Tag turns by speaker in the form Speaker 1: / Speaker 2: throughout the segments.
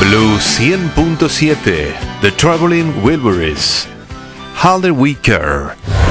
Speaker 1: Blue 100.7, The Traveling Wilburys, Harder We Care.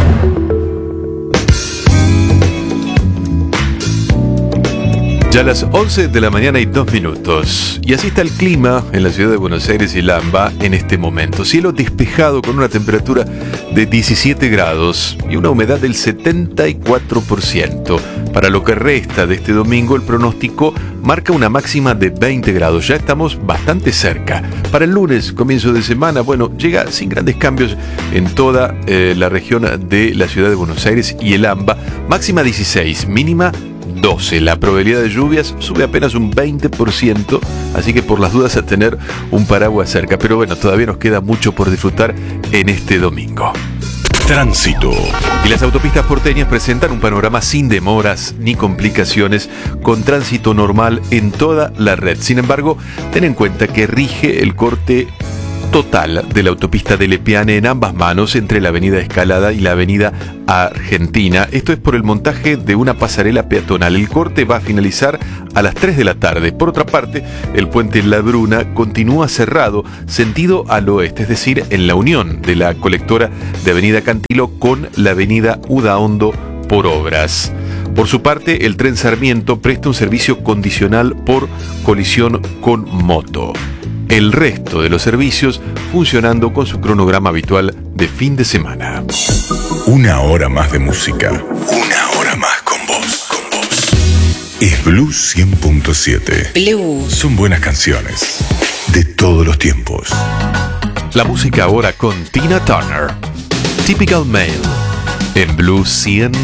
Speaker 1: Ya a las 11 de la mañana y 2 minutos. Y así está el clima en la ciudad de Buenos Aires y Lamba en este momento. Cielo despejado con una temperatura de 17 grados y una humedad del 74%. Para lo que resta de este domingo, el pronóstico marca una máxima de 20 grados. Ya estamos bastante cerca. Para el lunes, comienzo de semana, llega sin grandes cambios en toda la región de la ciudad de Buenos Aires y el Lamba. Máxima 16, mínima 12. La probabilidad de lluvias sube apenas un 20%, así que por las dudas a tener un paraguas cerca. Pero todavía nos queda mucho por disfrutar en este domingo.
Speaker 2: Tránsito.
Speaker 1: Y las autopistas porteñas presentan un panorama sin demoras ni complicaciones, con tránsito normal en toda la red. Sin embargo, ten en cuenta que rige el corte total de la autopista de Lepiane en ambas manos entre la avenida Escalada y la avenida Argentina. Esto es por el montaje de una pasarela peatonal. El corte va a finalizar a las 3 de la tarde. Por otra parte, el puente La Bruna continúa cerrado sentido al oeste, es decir, en la unión de la colectora de avenida Cantilo con la avenida Udaondo por obras. Por su parte, el tren Sarmiento presta un servicio condicional por colisión con moto. El resto de los servicios funcionando con su cronograma habitual de fin de semana.
Speaker 2: Una hora más de música. Una hora más con vos. Es Blue 100.7.
Speaker 3: Blue.
Speaker 2: Son buenas canciones de todos los tiempos.
Speaker 1: La música ahora con Tina Turner. Typical Male en Blue 100.